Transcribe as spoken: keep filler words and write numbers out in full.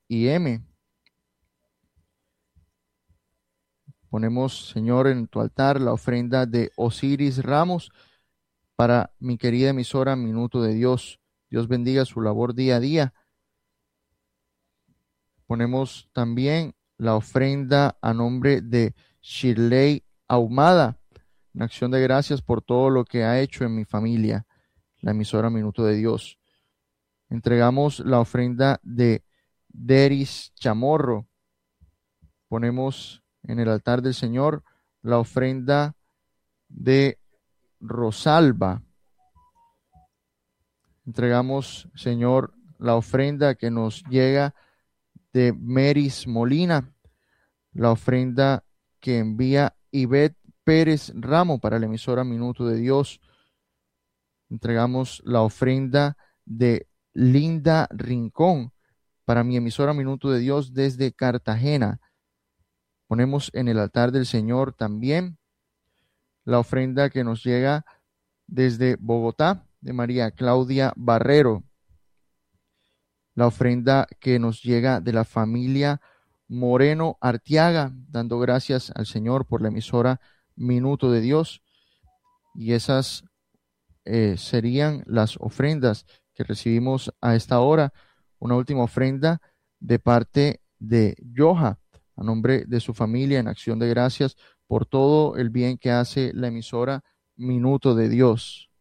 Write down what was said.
y M. Ponemos, Señor, en tu altar la ofrenda de Osiris Ramos para mi querida emisora Minuto de Dios. Dios bendiga su labor día a día. Ponemos también la ofrenda a nombre de Shirley Ahumada, en acción de gracias por todo lo que ha hecho en mi familia, la emisora Minuto de Dios. Entregamos la ofrenda de Deris Chamorro. Ponemos en el altar del Señor la ofrenda de Rosalba. Entregamos, Señor, la ofrenda que nos llega de Meris Molina, la ofrenda que envía Ivette Pérez Ramo para la emisora Minuto de Dios. Entregamos la ofrenda de Linda Rincón para mi emisora Minuto de Dios desde Cartagena. Ponemos en el altar del Señor también la ofrenda que nos llega desde Bogotá de María Claudia Barrero, la ofrenda que nos llega de la familia Moreno Artiaga, dando gracias al Señor por la emisora Minuto de Dios. Y esas eh, serían las ofrendas que recibimos a esta hora. Una última ofrenda de parte de Joha, a nombre de su familia, en acción de gracias por todo el bien que hace la emisora Minuto de Dios.